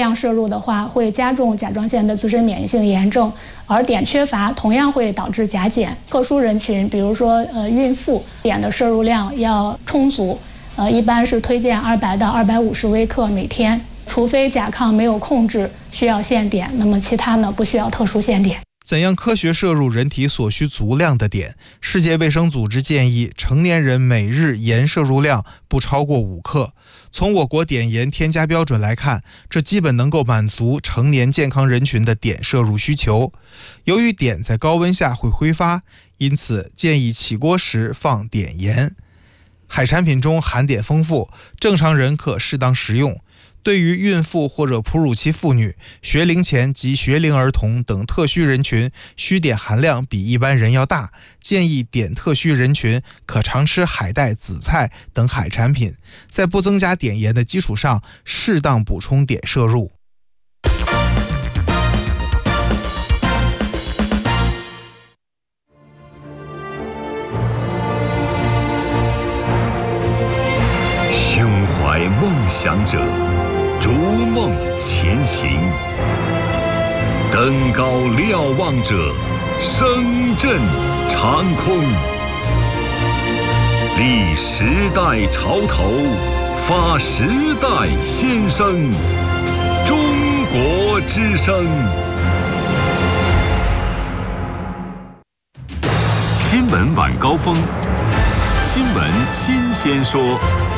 量摄入的话，会加重甲状腺的自身免疫性炎症，而碘缺乏同样会导致甲减。特殊人群，比如说孕妇，碘的摄入量要充足，一般是推荐200到250微克每天，除非甲亢没有控制需要限碘，那么其他呢不需要特殊限碘。 怎样科学摄入人体所需足量的碘？世界卫生组织建议成年人每日盐摄入量不超过5克。从我国碘盐添加标准来看，这基本能够满足成年健康人群的碘摄入需求。由于碘在高温下会挥发，因此建议起锅时放碘盐。海产品中含碘丰富，正常人可适当食用。对于孕妇或者哺乳期妇女、学龄前及学龄儿童等特需人群，需碘含量比一般人要大，建议碘特需人群可常吃海带、紫菜等海产品，在不增加碘盐的基础上，适当补充碘摄入。 胸怀梦想者，逐梦前行，登高瞭望者，声震长空。立时代潮头，发时代先声。中国之声。新闻晚高峰，新闻新鲜说。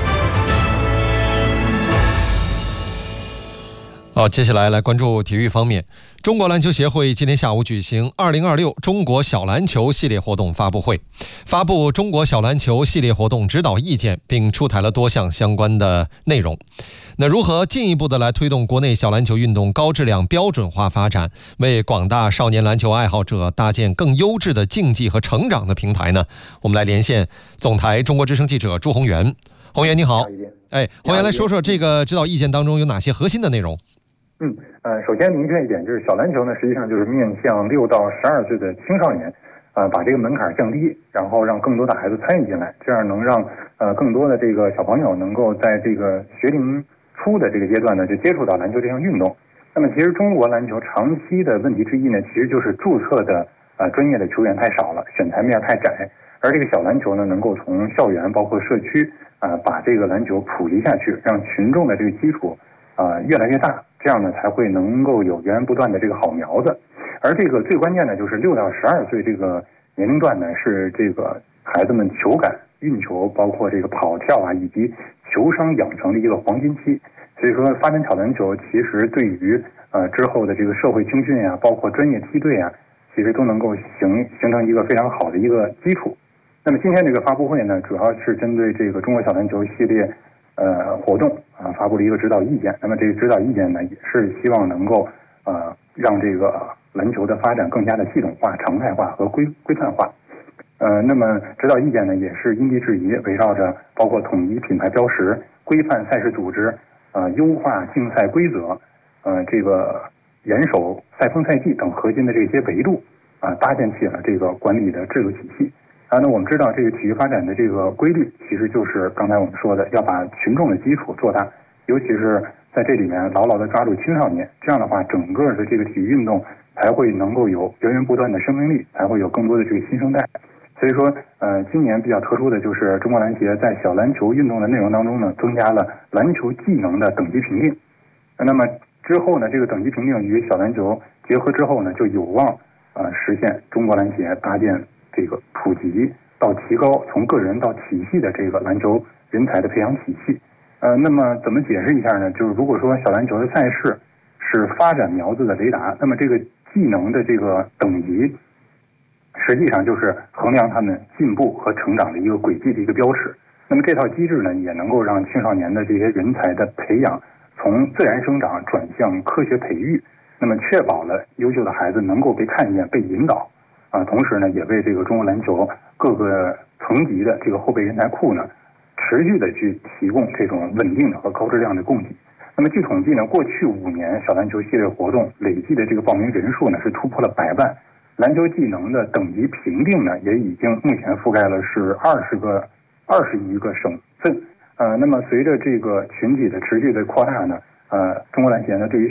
好，接下来关注体育方面。中国篮球协会今天下午举行2026中国小篮球系列活动发布会，发布中国小篮球系列活动指导意见，并出台了多项相关的内容。那如何进一步的来推动国内小篮球运动高质量标准化发展，为广大少年篮球爱好者搭建更优质的竞技和成长的平台呢？我们来连线总台中国之声记者朱宏元。宏元你好。宏元来说说这个指导意见当中有哪些核心的内容？ 首先明确一点，就是小篮球呢，实际上就是面向6到12岁的青少年，把这个门槛降低，然后让更多的孩子参与进来，这样能让更多的这个小朋友能够在这个学龄初的这个阶段呢，就接触到篮球这项运动。那么其实中国篮球长期的问题之一呢，其实就是注册的专业的球员太少了，选材面太窄，而这个小篮球呢，能够从校园包括社区把这个篮球普及下去，让群众的这个基础越来越大，这样呢才会能够有源源不断的这个好苗子。而这个最关键的就是6到12岁这个年龄段呢，是这个孩子们球感、运球，包括这个跑跳以及球商养成的一个黄金期。所以说，发展小篮球其实对于之后的这个社会青训包括专业梯队其实都能够形成一个非常好的一个基础。那么今天这个发布会呢，主要是针对这个中国小篮球系列活动发布了一个指导意见。那么这个指导意见呢，也是希望能够让这个篮球的发展更加的系统化、常态化和规范化。那么指导意见呢，也是因地制宜，围绕着包括统一品牌标识、规范赛事组织、优化竞赛规则、这个严守赛风赛季等核心的这些维度搭建起了这个管理的制度体系。那我们知道这个体育发展的这个规律，其实就是刚才我们说的，要把群众的基础做大，尤其是在这里面牢牢地抓住青少年，这样的话，整个的这个体育运动才会能够有源源不断的生命力，才会有更多的这个新生代。所以说，今年比较特殊的就是中国篮协在小篮球运动的内容当中呢，增加了篮球技能的等级评定。那么之后呢，这个等级评定与小篮球结合之后呢，就有望实现中国篮协搭建这个普及到提高，从个人到体系的这个篮球人才的培养体系。那么怎么解释一下呢？就是如果说小篮球的赛事是发展苗子的雷达，那么这个技能的这个等级，实际上就是衡量他们进步和成长的一个轨迹的一个标尺。那么这套机制呢，也能够让青少年的这些人才的培养从自然生长转向科学培育，那么确保了优秀的孩子能够被看见、被引导。同时呢，也为这个中国篮球各个层级的这个后备人才库呢，持续的去提供这种稳定的和高质量的供给。那么据统计呢，过去5年小篮球系列活动累计的这个报名人数呢，是突破了100万。篮球技能的等级评定呢，也已经目前覆盖了是21个省份。那么随着这个群体的持续的扩大呢，中国篮协呢对于